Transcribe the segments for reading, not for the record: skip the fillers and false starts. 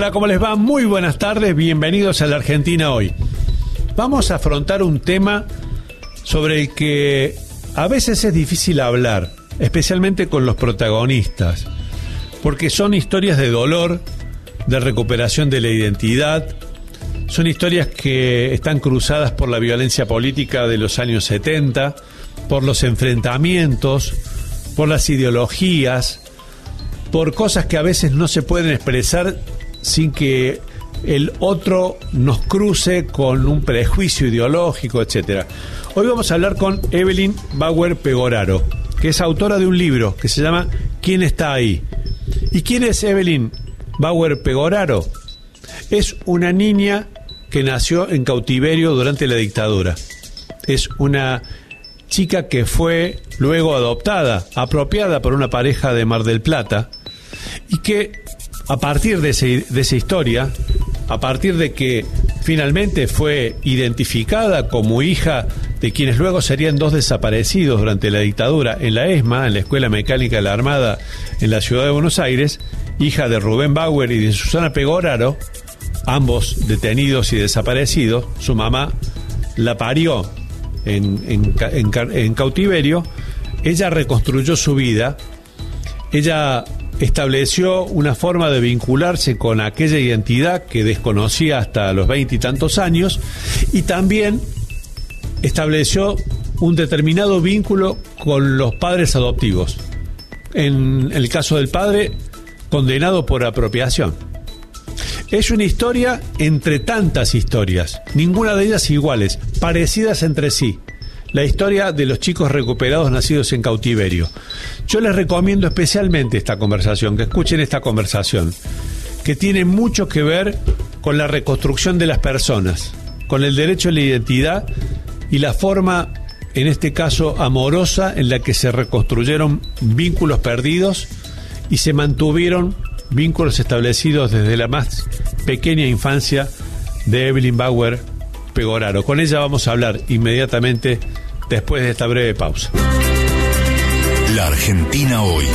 Hola, ¿cómo les va? Muy buenas tardes, bienvenidos a la Argentina Hoy. Vamos a afrontar un tema sobre el que a veces es difícil hablar, especialmente con los protagonistas, porque son historias de dolor, de recuperación de la identidad, son historias que están cruzadas por la violencia política de los años 70, por los enfrentamientos, por las ideologías, por cosas que a veces no se pueden expresar sin que el otro nos cruce con un prejuicio ideológico, etcétera. Hoy vamos a hablar con Evelyn Bauer Pegoraro, que es autora de un libro que se llama ¿Quién está ahí? ¿Y quién es Evelyn Bauer Pegoraro? Es una niña que nació en cautiverio durante la dictadura. Es una chica que fue luego adoptada, apropiada por una pareja de Mar del Plata, y que a partir de esa historia, a partir de que finalmente fue identificada como hija de quienes luego serían dos desaparecidos durante la dictadura en la ESMA, en la Escuela Mecánica de la Armada en la ciudad de Buenos Aires, hija de Rubén Bauer y de Susana Pegoraro, ambos detenidos y desaparecidos. Su mamá la parió en cautiverio. Ella reconstruyó su vida, ella estableció una forma de vincularse con aquella identidad que desconocía hasta los 20 y tantos años, y también estableció un determinado vínculo con los padres adoptivos. En el caso del padre, condenado por apropiación. Es una historia entre tantas historias, ninguna de ellas iguales, parecidas entre sí. La historia de los chicos recuperados nacidos en cautiverio. Yo les recomiendo especialmente esta conversación, que escuchen esta conversación, que tiene mucho que ver con la reconstrucción de las personas, con el derecho a la identidad y la forma, en este caso amorosa, en la que se reconstruyeron vínculos perdidos y se mantuvieron vínculos establecidos desde la más pequeña infancia de Evelyn Bauer Pegoraro. Con ella vamos a hablar inmediatamente después de esta breve pausa. La Argentina Hoy.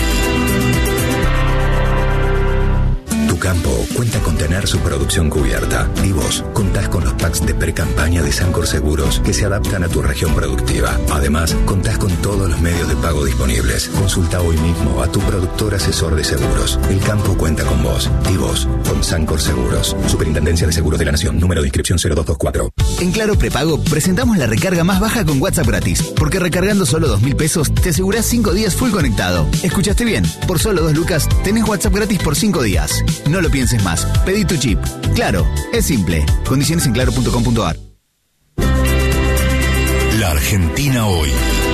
Tu campo cuenta con tener su producción cubierta. Y vos contás con los packs de pre-campaña de Sancor Seguros que se adaptan a tu región productiva. Además, contás con todos los medios de pago disponibles. Consulta hoy mismo a tu productor asesor de seguros. El campo cuenta con vos. Y vos con Sancor Seguros. Superintendencia de Seguros de la Nación. Número de inscripción 0224. En Claro Prepago presentamos la recarga más baja con WhatsApp gratis. Porque recargando solo 2.000 pesos te asegurás 5 días full conectado. ¿Escuchaste bien? Por solo 2 lucas tenés WhatsApp gratis por 5 días. No lo pienses más. Pedí tu chip. Claro, es simple. Condiciones en claro.com.ar. La Argentina Hoy.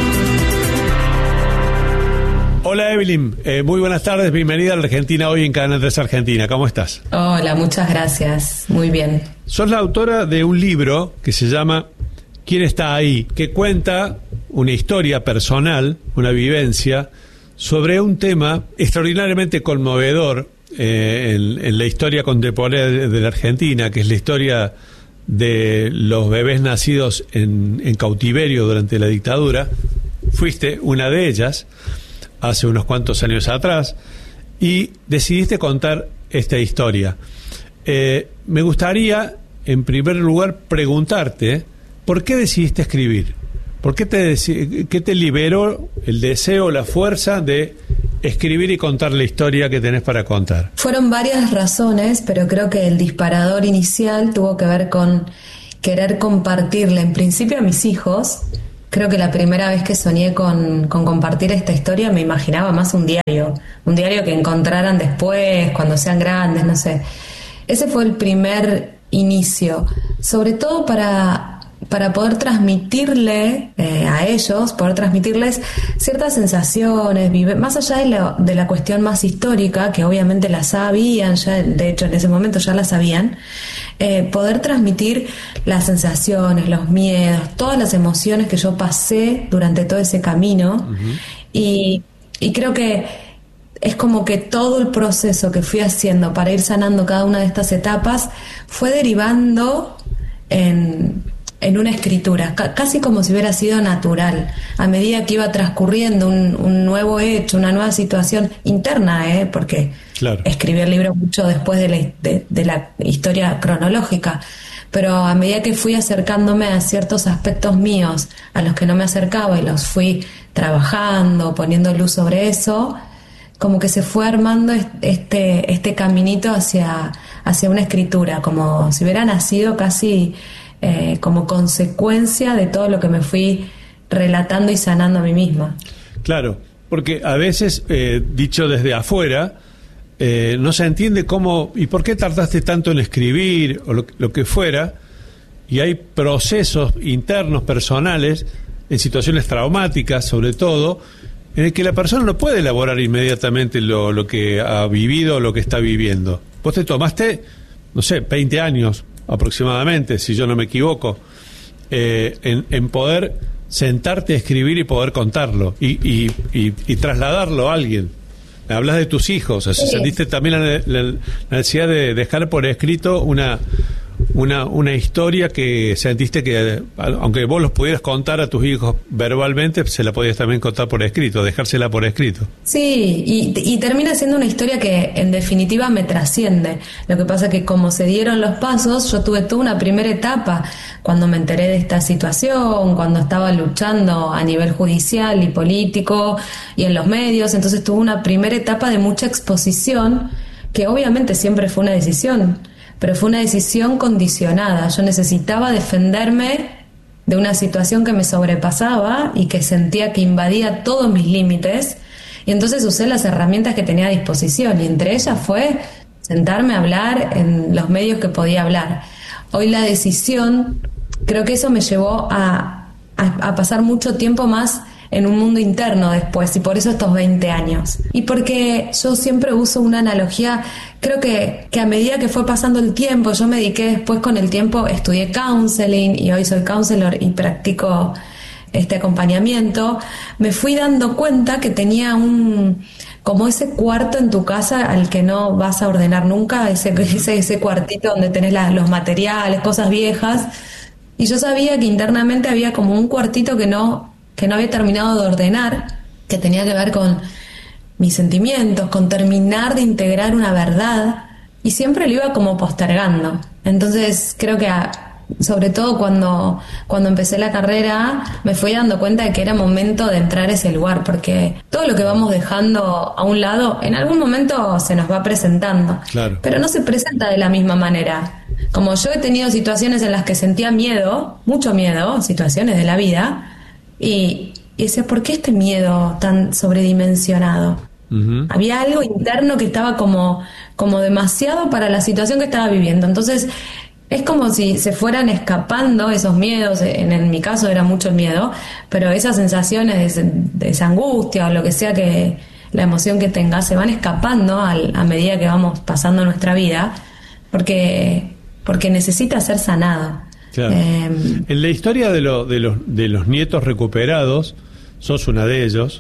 Hola Evelyn, muy buenas tardes, bienvenida a la Argentina Hoy en Canal 3 Argentina. ¿Cómo estás? Hola, muchas gracias. Muy bien. Sos la autora de un libro que se llama ¿Quién está ahí?, que cuenta una historia personal, una vivencia, sobre un tema extraordinariamente conmovedor en la historia contemporánea de la Argentina, que es la historia de los bebés nacidos en cautiverio durante la dictadura. Fuiste una de ellas hace unos cuantos años atrás y decidiste contar esta historia. Me gustaría, en primer lugar, preguntarte ¿por qué decidiste escribir? ¿Por qué qué te liberó el deseo, la fuerza de escribir y contar la historia que tenés para contar? Fueron varias razones, pero creo que el disparador inicial tuvo que ver con querer compartirle, en principio, a mis hijos. Creo que la primera vez que soñé con compartir esta historia me imaginaba más un diario que encontraran después, cuando sean grandes, no sé. Ese fue el primer inicio, sobre todo para poder transmitirle a ellos, poder transmitirles ciertas sensaciones, más allá de la cuestión más histórica, que obviamente la sabían, ya, de hecho en ese momento ya la sabían, poder transmitir las sensaciones, los miedos, todas las emociones que yo pasé durante todo ese camino. Uh-huh. Y creo que es como que todo el proceso que fui haciendo para ir sanando cada una de estas etapas fue derivando en en una escritura, casi como si hubiera sido natural. A medida que iba transcurriendo un nuevo hecho, una nueva situación interna, porque claro, escribí el libro mucho después de la historia cronológica, pero a medida que fui acercándome a ciertos aspectos míos a los que no me acercaba y los fui trabajando, poniendo luz sobre eso, como que se fue armando este caminito hacia una escritura, como si hubiera nacido casi como consecuencia de todo lo que me fui relatando y sanando a mí misma. Claro, porque a veces, dicho desde afuera, no se entiende cómo y por qué tardaste tanto en escribir o lo que fuera, y hay procesos internos, personales, en situaciones traumáticas sobre todo, en el que la persona no puede elaborar inmediatamente lo que ha vivido o lo que está viviendo. Vos te tomaste, no sé, 20 años aproximadamente, si yo no me equivoco, en poder sentarte a escribir y poder contarlo y trasladarlo a alguien. Me hablas de tus hijos, así sentiste también la necesidad de dejar por escrito una historia que sentiste que, aunque vos los pudieras contar a tus hijos verbalmente, se la podías también contar por escrito, dejársela por escrito. Sí, y termina siendo una historia que en definitiva me trasciende. Lo que pasa que como se dieron los pasos, yo tuve toda una primera etapa cuando me enteré de esta situación, cuando estaba luchando a nivel judicial y político y en los medios, entonces tuve una primera etapa de mucha exposición, que obviamente siempre fue una decisión, pero fue una decisión condicionada. Yo necesitaba defenderme de una situación que me sobrepasaba y que sentía que invadía todos mis límites, y entonces usé las herramientas que tenía a disposición, y entre ellas fue sentarme a hablar en los medios que podía hablar. Hoy la decisión, creo que eso me llevó a pasar mucho tiempo más en un mundo interno después, y por eso estos 20 años. Y porque yo siempre uso una analogía, creo que a medida que fue pasando el tiempo, yo me dediqué después con el tiempo, estudié counseling y hoy soy counselor y practico este acompañamiento, me fui dando cuenta que tenía como ese cuarto en tu casa al que no vas a ordenar nunca, ese cuartito donde tenés los materiales, cosas viejas, y yo sabía que internamente había como un cuartito que no había terminado de ordenar, que tenía que ver con mis sentimientos, con terminar de integrar una verdad, y siempre lo iba como postergando. Entonces creo que sobre todo cuando empecé la carrera me fui dando cuenta de que era momento de entrar a ese lugar, porque todo lo que vamos dejando a un lado en algún momento se nos va presentando, claro, pero no se presenta de la misma manera. Como yo he tenido situaciones en las que sentía miedo, mucho miedo, situaciones de la vida, y decía, ¿por qué este miedo tan sobredimensionado? Uh-huh. Había algo interno que estaba como demasiado para la situación que estaba viviendo. Entonces es como si se fueran escapando esos miedos. En mi caso era mucho el miedo, pero esas sensaciones de esa angustia o lo que sea, que la emoción que tengas, se van escapando a medida que vamos pasando nuestra vida, porque necesita ser sanado. Claro. En la historia de los nietos recuperados, sos una de ellas.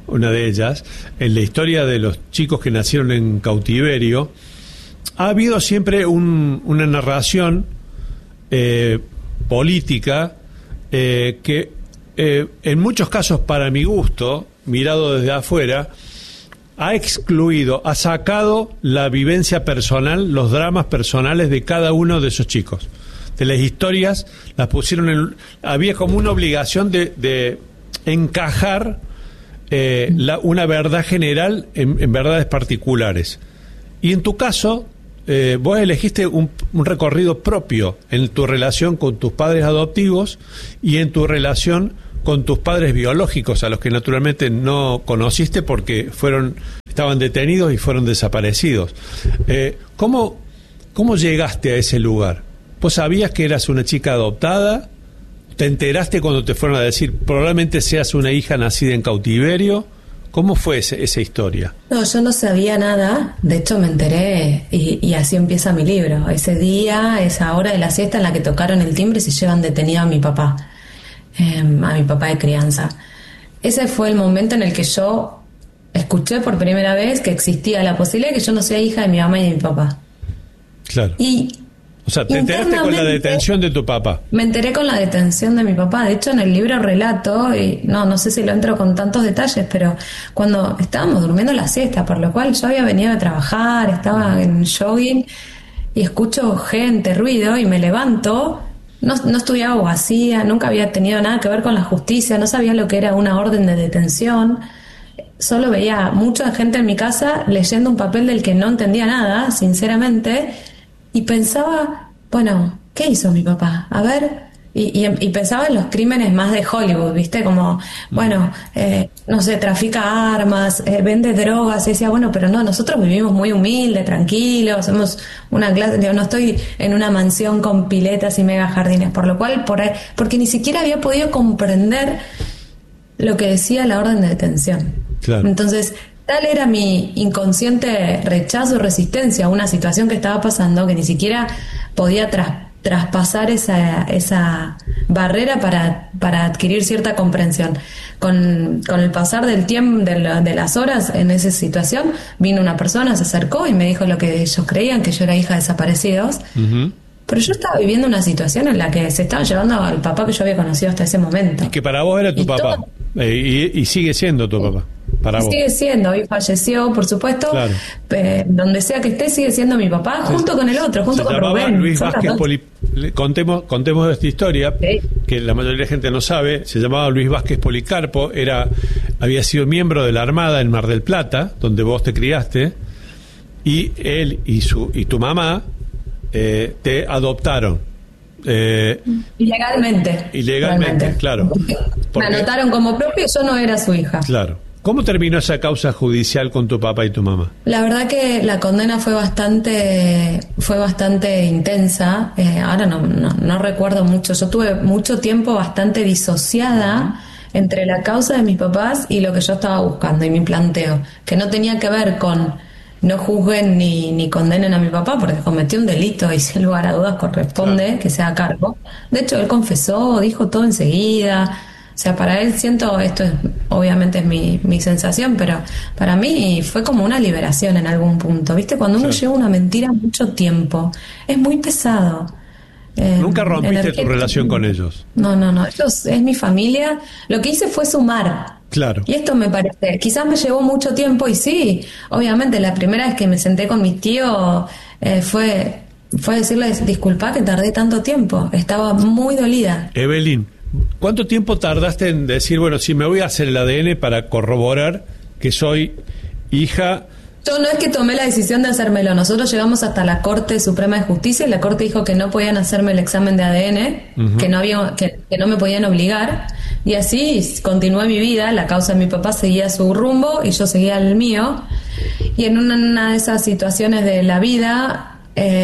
En la historia de los chicos que nacieron en cautiverio, ha habido siempre una narración política que en muchos casos, para mi gusto, mirado desde afuera, ha sacado la vivencia personal, los dramas personales de cada uno de esos chicos. De las historias las pusieron había como una obligación de encajar una verdad general en verdades particulares, y en tu caso vos elegiste un recorrido propio en tu relación con tus padres adoptivos y en tu relación con tus padres biológicos, a los que naturalmente no conociste porque estaban detenidos y fueron desaparecidos. ¿Cómo llegaste a ese lugar? ¿Vos sabías que eras una chica adoptada? ¿Te enteraste cuando te fueron a decir probablemente seas una hija nacida en cautiverio? ¿Cómo fue esa historia? No, yo no sabía nada. De hecho me enteré y así empieza mi libro. Ese día, esa hora de la siesta en la que tocaron el timbre y se llevan detenido a mi papá de crianza. Ese fue el momento en el que yo escuché por primera vez que existía la posibilidad de que yo no sea hija de mi mamá y de mi papá. Claro. Y O sea, te enteraste con la detención de tu papá. Me enteré con la detención de mi papá. De hecho, en el libro relato, y no sé si lo entro con tantos detalles, pero cuando estábamos durmiendo la siesta, por lo cual yo había venido a trabajar, estaba en jogging y escucho gente, ruido, y me levanto. No estudiaba abogacía, nunca había tenido nada que ver con la justicia, no sabía lo que era una orden de detención. Solo veía mucha gente en mi casa leyendo un papel del que no entendía nada, sinceramente. Y pensaba, bueno, ¿qué hizo mi papá? A ver, y pensaba en los crímenes más de Hollywood, ¿viste? Como, bueno, no sé, trafica armas, vende drogas, y decía, bueno, pero no, nosotros vivimos muy humilde, tranquilos, somos una clase, yo no estoy en una mansión con piletas y mega jardines, por lo cual, porque ni siquiera había podido comprender lo que decía la orden de detención. Claro. Entonces, tal era mi inconsciente rechazo y resistencia a una situación que estaba pasando que ni siquiera podía traspasar esa barrera para adquirir cierta comprensión. Con el pasar del tiempo, de las horas en esa situación, vino una persona, se acercó y me dijo lo que ellos creían, que yo era hija de desaparecidos. Uh-huh. Pero yo estaba viviendo una situación en la que se estaban llevando al papá que yo había conocido hasta ese momento. Y que para vos era tu papá. Y sigue siendo tu papá. Para vos. Sigue siendo, hoy falleció, por supuesto. Claro. Donde sea que esté, sigue siendo mi papá, junto con el otro, junto con Rubén. Luis Vázquez contemos esta historia, sí, que la mayoría de la gente no sabe. Se llamaba Luis Vázquez Policarpo, había sido miembro de la Armada en Mar del Plata, donde vos te criaste, y él y tu mamá te adoptaron. Ilegalmente, claro. Me anotaron como propio, yo no era su hija. Claro. ¿Cómo terminó esa causa judicial con tu papá y tu mamá? La verdad que la condena fue bastante intensa. Ahora no recuerdo mucho. Yo tuve mucho tiempo bastante disociada entre la causa de mis papás y lo que yo estaba buscando y mi planteo, que no tenía que ver con no juzguen ni condenen a mi papá porque cometió un delito y sin lugar a dudas corresponde que sea a cargo. De hecho, él confesó, dijo todo enseguida. O sea, para él obviamente es mi sensación, pero para mí fue como una liberación en algún punto. ¿Viste? Cuando uno lleva una mentira mucho tiempo, es muy pesado. ¿Nunca rompiste tu relación con ellos? No. Ellos es mi familia. Lo que hice fue sumar. Claro. Y esto me parece, quizás me llevó mucho tiempo y sí, obviamente la primera vez que me senté con mis tíos fue decirles disculpa que tardé tanto tiempo. Estaba muy dolida. Evelyn, ¿cuánto tiempo tardaste en decir, bueno, si me voy a hacer el ADN para corroborar que soy hija? Yo no es que tomé la decisión de hacérmelo. Nosotros llegamos hasta la Corte Suprema de Justicia y la Corte dijo que no podían hacerme el examen de ADN, uh-huh, que no me podían obligar. Y así continué mi vida. La causa de mi papá seguía su rumbo y yo seguía el mío. Y en una de esas situaciones de la vida,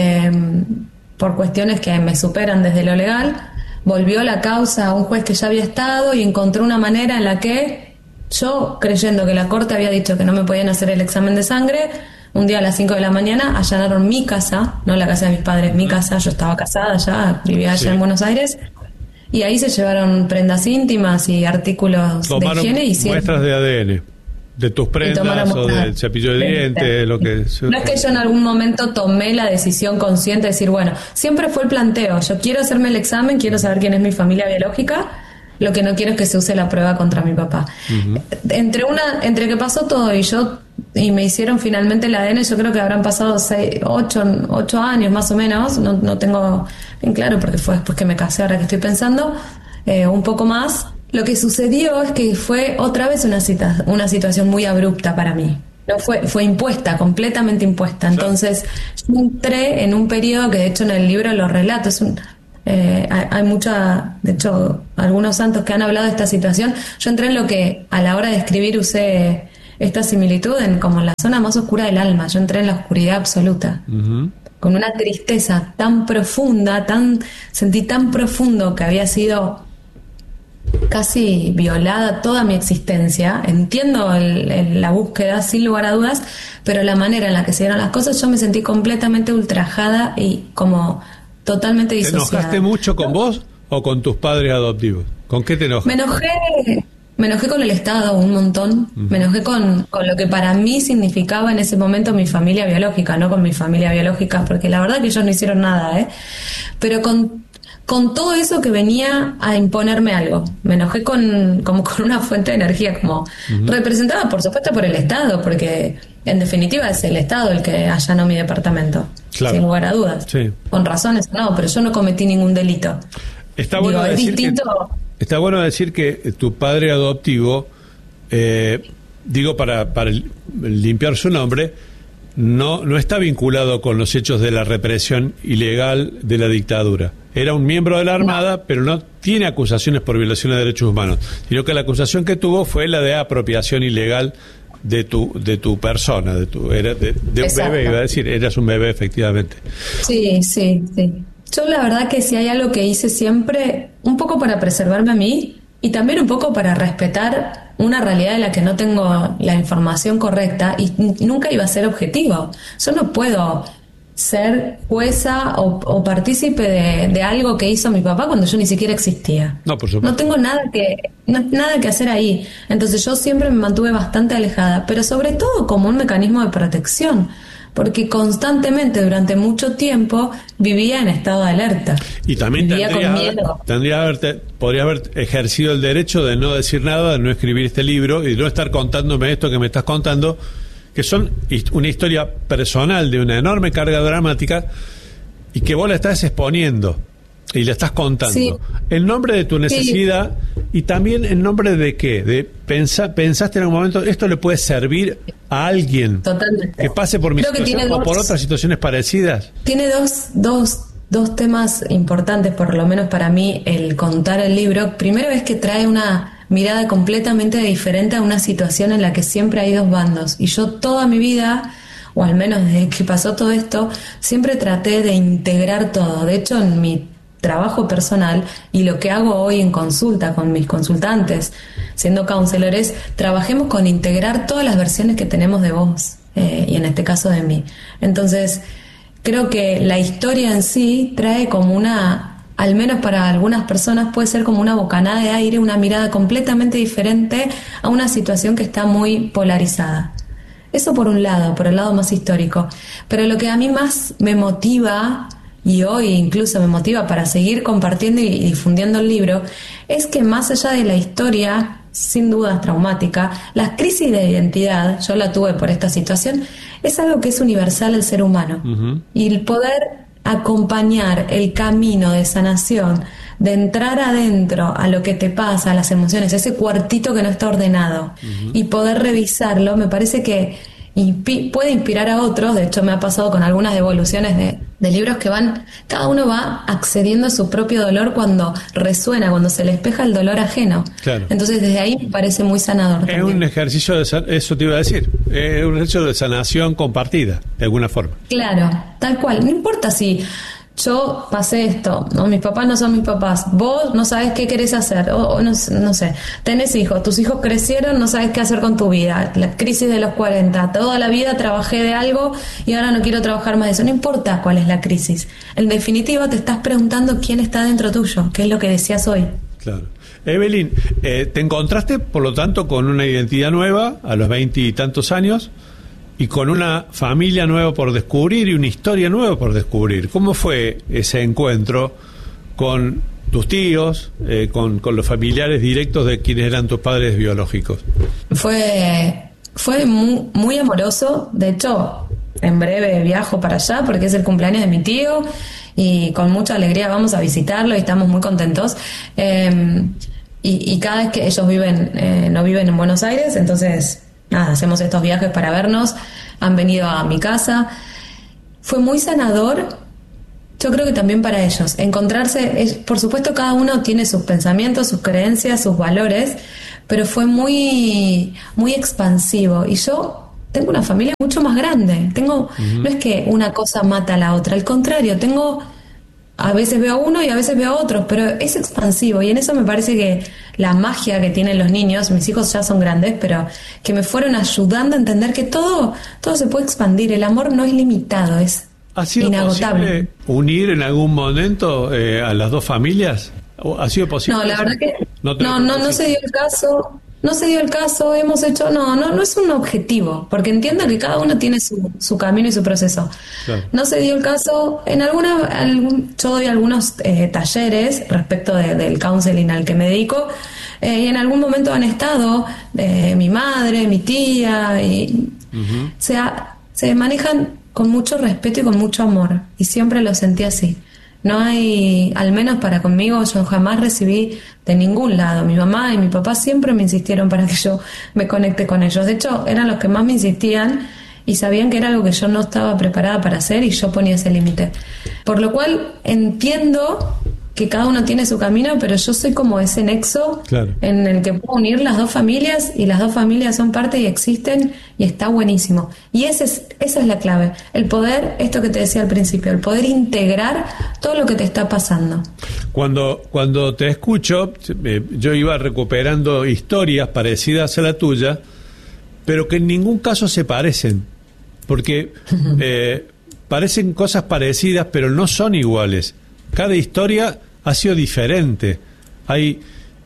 por cuestiones que me superan desde lo legal, volvió la causa a un juez que ya había estado y encontró una manera en la que yo, creyendo que la corte había dicho que no me podían hacer el examen de sangre, un día a las 5 de la mañana allanaron mi casa, no la casa de mis padres, mi casa. Yo estaba casada ya, vivía allá en Buenos Aires, y ahí se llevaron prendas íntimas y artículos de higiene y muestras de ADN de tus prendas o del cepillo de dientes, lo que... No es que yo en algún momento tomé la decisión consciente de decir, bueno, siempre fue el planteo, yo quiero hacerme el examen, quiero saber quién es mi familia biológica, lo que no quiero es que se use la prueba contra mi papá. Uh-huh. Entre que pasó todo y me hicieron finalmente el ADN, yo creo que habrán pasado 8 años más o menos, no tengo bien claro porque fue después que me casé, ahora que estoy pensando, un poco más. Lo que sucedió es que fue otra vez una situación muy abrupta para mí. No fue impuesta, completamente impuesta. Entonces, yo entré en un periodo que de hecho en el libro lo relato, hay de hecho, algunos santos que han hablado de esta situación. Yo entré en lo que a la hora de escribir usé esta similitud como en la zona más oscura del alma. Yo entré en la oscuridad absoluta, uh-huh, con una tristeza tan profunda, sentí tan profundo que había sido casi violada toda mi existencia. Entiendo la búsqueda sin lugar a dudas, pero la manera en la que se dieron las cosas, yo me sentí completamente ultrajada y como totalmente disociada. ¿Te enojaste mucho con vos o con tus padres adoptivos? ¿Con qué te enojas? Me Me enojé con el Estado un montón, me enojé con lo que para mí significaba en ese momento mi familia biológica, no con mi familia biológica, porque la verdad que ellos no hicieron nada, pero con todo eso que venía a imponerme algo. Me enojé como con una fuente de energía, como representada por supuesto por el Estado, porque en definitiva es el Estado el que allanó mi departamento, claro, sin lugar a dudas. Sí. Con razones no, pero yo no cometí ningún delito. Está bueno está bueno decir que tu padre adoptivo, para limpiar su nombre, no está vinculado con los hechos de la represión ilegal de la dictadura. Era un miembro de la Armada, pero no tiene acusaciones por violación de derechos humanos, sino que la acusación que tuvo fue la de apropiación ilegal de tu persona, de un bebé, iba a decir, eras un bebé efectivamente. Sí. Yo la verdad que si hay algo que hice siempre, un poco para preservarme a mí y también un poco para respetar una realidad de la que no tengo la información correcta y nunca iba a ser objetivo. Yo no puedo ser jueza o partícipe de algo que hizo mi papá cuando yo ni siquiera existía. No, por supuesto. No tengo nada que hacer ahí. Entonces yo siempre me mantuve bastante alejada, pero sobre todo como un mecanismo de protección, porque constantemente durante mucho tiempo vivía en estado de alerta. Y también podría haber ejercido el derecho de no decir nada, de no escribir este libro y de no estar contándome esto que me estás contando, que son una historia personal de una enorme carga dramática y que vos la estás exponiendo y la estás contando. Sí. En nombre de tu necesidad y también en nombre de qué, pensaste en algún momento, esto le puede servir a alguien. Totalmente. Que pase por mi situación o por otras situaciones parecidas. Tiene dos temas importantes, por lo menos para mí, el contar el libro. Primero es que trae una mirada completamente diferente a una situación en la que siempre hay dos bandos. Y yo toda mi vida, o al menos desde que pasó todo esto, siempre traté de integrar todo. De hecho, en mi trabajo personal y lo que hago hoy en consulta con mis consultantes, siendo counselores, trabajemos con integrar todas las versiones que tenemos de vos, y en este caso de mí. Entonces, creo que la historia en sí trae como al menos para algunas personas puede ser como una bocanada de aire, una mirada completamente diferente a una situación que está muy polarizada. Eso por un lado, por el lado más histórico. Pero lo que a mí más me motiva, y hoy incluso me motiva para seguir compartiendo y difundiendo el libro, es que más allá de la historia, sin duda traumática, la crisis de identidad, yo la tuve por esta situación, es algo que es universal al ser humano. Uh-huh. Y el poder acompañar el camino de sanación, de entrar adentro a lo que te pasa, a las emociones, ese cuartito que no está ordenado, uh-huh, y poder revisarlo, me parece que puede inspirar a otros. De hecho me ha pasado con algunas devoluciones de libros que cada uno va accediendo a su propio dolor cuando resuena, cuando se le espeja el dolor ajeno. Claro. Entonces desde ahí me parece muy sanador. Es un ejercicio eso te iba a decir, es un ejercicio de sanación compartida, de alguna forma. Claro, tal cual, no importa si yo pasé esto, ¿no? Mis papás no son mis papás, vos no sabes qué querés hacer, o no sé, tenés hijos, tus hijos crecieron, no sabes qué hacer con tu vida, la crisis de los 40, toda la vida trabajé de algo y ahora no quiero trabajar más de eso. No importa cuál es la crisis, en definitiva te estás preguntando quién está dentro tuyo, qué es lo que decías hoy. Claro. Evelyn, te encontraste por lo tanto con una identidad nueva a los 20 y tantos años y con una familia nueva por descubrir y una historia nueva por descubrir. ¿Cómo fue ese encuentro con tus tíos, con los familiares directos de quienes eran tus padres biológicos? Fue muy, muy amoroso. De hecho, en breve viajo para allá porque es el cumpleaños de mi tío y con mucha alegría vamos a visitarlo y estamos muy contentos. Y cada vez que ellos no viven en Buenos Aires, entonces hacemos estos viajes para vernos, han venido a mi casa. Fue muy sanador, yo creo que también para ellos, encontrarse, por supuesto cada uno tiene sus pensamientos, sus creencias, sus valores, pero fue muy, muy expansivo. Y yo tengo una familia mucho más grande, no es que una cosa mata a la otra, al contrario, a veces veo a uno y a veces veo a otros, pero es expansivo y en eso me parece que la magia que tienen los niños, mis hijos ya son grandes, pero que me fueron ayudando a entender que todo se puede expandir, el amor no es limitado, es inagotable. ¿Ha sido posible unir en algún momento a las dos familias? ¿Ha sido posible? No, la verdad que no se dio el caso. no se dio el caso, hemos hecho... No es un objetivo, porque entiendo que cada uno tiene su camino y su proceso. Claro. No se dio el caso. Yo doy algunos talleres respecto del counseling al que me dedico, y en algún momento han estado mi madre, mi tía, y se manejan con mucho respeto y con mucho amor, y siempre lo sentí así. No hay, al menos para conmigo, yo jamás recibí de ningún lado. Mi mamá y mi papá siempre me insistieron para que yo me conecte con ellos. De hecho, eran los que más me insistían y sabían que era algo que yo no estaba preparada para hacer, y yo ponía ese límite. Por lo cual entiendo que cada uno tiene su camino, pero yo soy como ese nexo, claro, en el que puedo unir las dos familias, y las dos familias son parte y existen, y está buenísimo. Y esa es la clave, el poder, esto que te decía al principio, el poder integrar todo lo que te está pasando. Cuando te escucho, yo iba recuperando historias parecidas a la tuya, pero que en ningún caso se parecen, porque parecen cosas parecidas, pero no son iguales. Cada historia ha sido diferente. Hay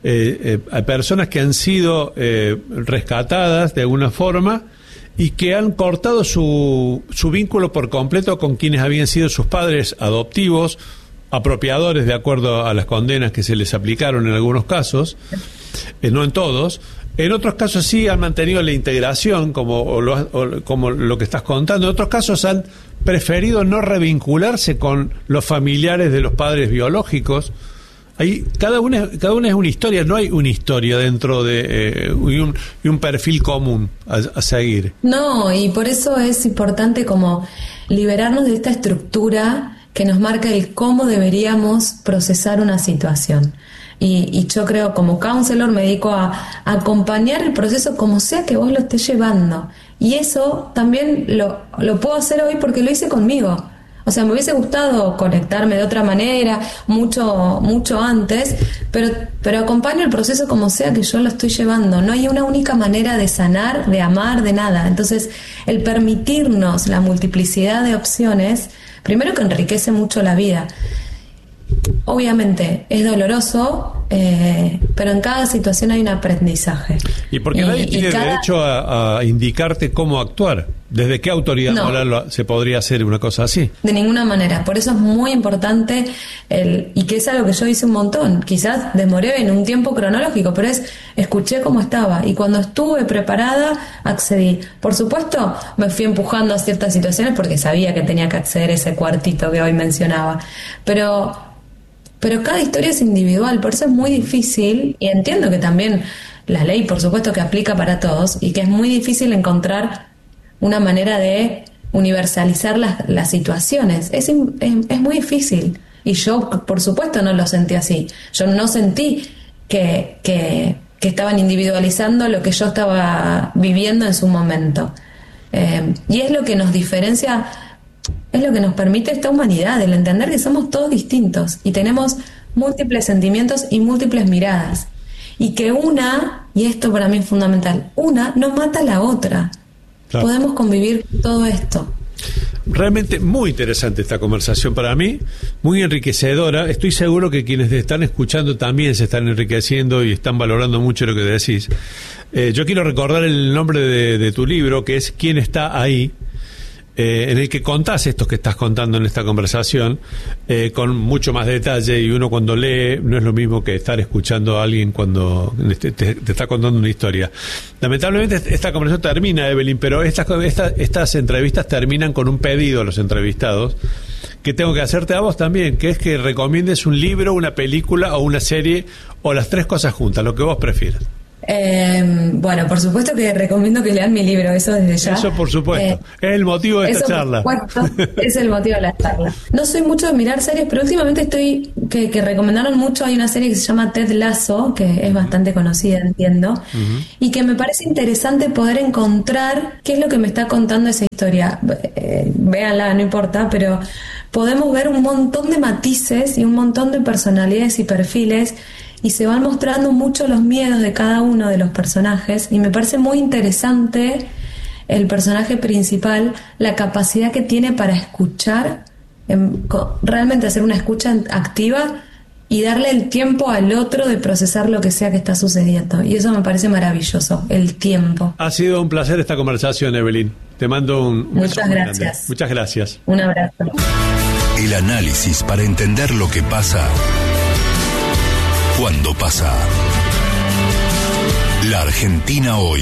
personas que han sido rescatadas de alguna forma y que han cortado su vínculo por completo con quienes habían sido sus padres adoptivos, apropiadores de acuerdo a las condenas que se les aplicaron en algunos casos, no en todos. En otros casos sí han mantenido la integración, como lo que estás contando. En otros casos han preferido no revincularse con los familiares de los padres biológicos. Ahí cada una es una historia, no hay una historia dentro de y un perfil común a seguir. No, y por eso es importante como liberarnos de esta estructura que nos marca el cómo deberíamos procesar una situación. Y yo creo, como counselor, me dedico a acompañar el proceso como sea que vos lo estés llevando. Y eso también lo puedo hacer hoy porque lo hice conmigo. O sea, me hubiese gustado conectarme de otra manera, mucho antes, pero acompaño el proceso como sea que yo lo estoy llevando. No hay una única manera de sanar, de amar, de nada. Entonces, el permitirnos la multiplicidad de opciones, primero que enriquece mucho la vida. Obviamente es doloroso, pero en cada situación hay un aprendizaje. Y porque nadie tiene derecho a indicarte cómo actuar. ¿Desde qué autoridad moral se podría hacer una cosa así? De ninguna manera. Por eso es muy importante, y que es algo que yo hice un montón. Quizás demoré en un tiempo cronológico, pero escuché cómo estaba. Y cuando estuve preparada, accedí. Por supuesto, me fui empujando a ciertas situaciones porque sabía que tenía que acceder a ese cuartito que hoy mencionaba. Pero cada historia es individual, por eso es muy difícil, y entiendo que también la ley, por supuesto, que aplica para todos, y que es muy difícil encontrar una manera de universalizar las situaciones. Es muy difícil, y yo, por supuesto, no lo sentí así. Yo no sentí que estaban individualizando lo que yo estaba viviendo en su momento. Y es lo que nos diferencia... Es lo que nos permite esta humanidad, el entender que somos todos distintos y tenemos múltiples sentimientos y múltiples miradas. Y que y esto para mí es fundamental, una no mata a la otra. Claro. Podemos convivir con todo esto. Realmente muy interesante esta conversación para mí, muy enriquecedora. Estoy seguro que quienes te están escuchando también se están enriqueciendo y están valorando mucho lo que decís. Yo quiero recordar el nombre de tu libro, que es ¿Quién está ahí?, en el que contás esto que estás contando en esta conversación con mucho más detalle, y uno cuando lee no es lo mismo que estar escuchando a alguien cuando te está contando una historia. Lamentablemente esta conversación termina, Evelyn, pero estas entrevistas terminan con un pedido a los entrevistados que tengo que hacerte a vos también, que es que recomiendes un libro, una película o una serie, o las tres cosas juntas, lo que vos prefieras. Bueno, por supuesto que recomiendo que lean mi libro, eso desde ya. Eso por supuesto, es el motivo de esta charla. Por supuesto, es el motivo de la charla. No soy mucho de mirar series, pero últimamente que recomendaron mucho, hay una serie que se llama Ted Lasso, que es bastante conocida, entiendo, y que me parece interesante poder encontrar qué es lo que me está contando esa historia. Véanla, no importa, pero podemos ver un montón de matices y un montón de personalidades y perfiles, y se van mostrando mucho los miedos de cada uno de los personajes, y me parece muy interesante el personaje principal, la capacidad que tiene para escuchar, realmente hacer una escucha activa y darle el tiempo al otro de procesar lo que sea que está sucediendo. Y eso me parece maravilloso, el tiempo. Ha sido un placer esta conversación, Evelyn. Te mando un beso Muchas muy gracias. grande. Muchas gracias. Un abrazo. El análisis para entender lo que pasa cuando pasa. La Argentina hoy.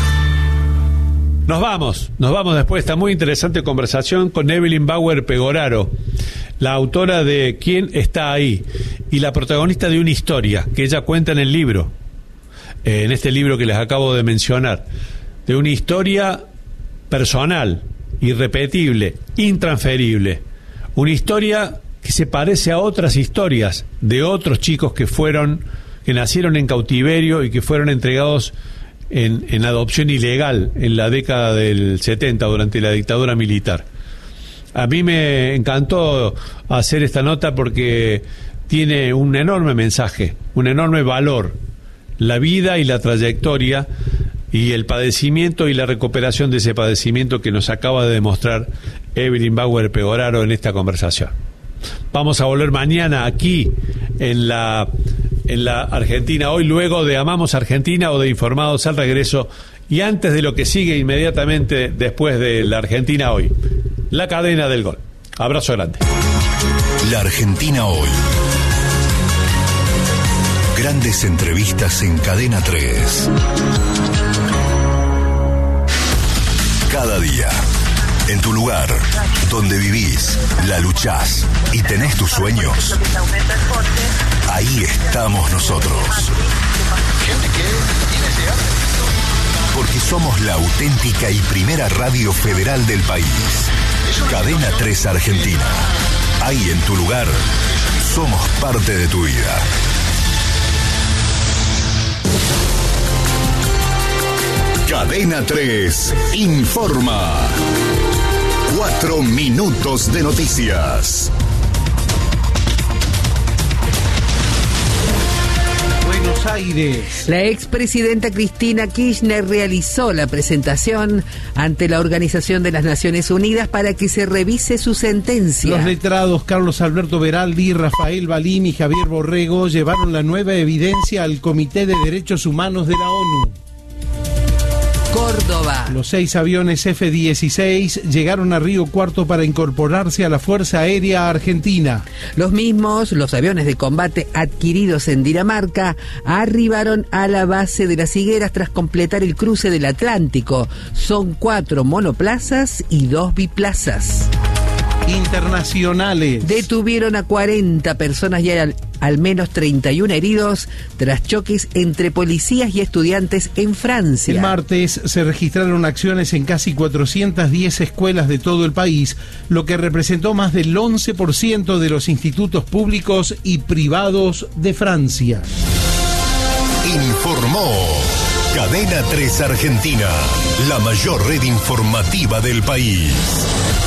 Nos vamos después de esta muy interesante conversación con Evelyn Bauer Pegoraro, la autora de ¿Quién está ahí? Y la protagonista de una historia que ella cuenta en el libro, en este libro que les acabo de mencionar, de una historia personal, irrepetible, intransferible, una historia que se parece a otras historias de otros chicos que nacieron en cautiverio y que fueron entregados en adopción ilegal en la década del 70 durante la dictadura militar. A mí me encantó hacer esta nota porque tiene un enorme mensaje, un enorme valor, la vida y la trayectoria y el padecimiento y la recuperación de ese padecimiento que nos acaba de demostrar Evelyn Bauer Pegoraro en esta conversación. Vamos a volver mañana aquí en la Argentina hoy, luego de Amamos Argentina o de Informados al Regreso, y antes de lo que sigue inmediatamente después de la Argentina hoy, la cadena del gol. Abrazo grande. La Argentina hoy. Grandes entrevistas en Cadena 3. Cada día, en tu lugar, donde vivís, la luchás y tenés tus sueños, ahí estamos nosotros. Porque somos la auténtica y primera radio federal del país. Cadena 3 Argentina. Ahí en tu lugar, somos parte de tu vida. Cadena 3 informa. 4 minutos de noticias. Buenos Aires. La expresidenta Cristina Kirchner realizó la presentación ante la Organización de las Naciones Unidas para que se revise su sentencia. Los letrados Carlos Alberto Beraldi, Rafael Balín y Javier Borrego llevaron la nueva evidencia al Comité de Derechos Humanos de la ONU. Córdoba. Los 6 aviones F-16 llegaron a Río Cuarto para incorporarse a la Fuerza Aérea Argentina. Los aviones de combate adquiridos en Dinamarca, arribaron a la base de Las Higueras tras completar el cruce del Atlántico. Son 4 monoplazas y 2 biplazas. Internacionales. Detuvieron a 40 personas y al menos 31 heridos tras choques entre policías y estudiantes en Francia. El martes se registraron acciones en casi 410 escuelas de todo el país, lo que representó más del 11% de los institutos públicos y privados de Francia. Informó Cadena 3 Argentina, la mayor red informativa del país.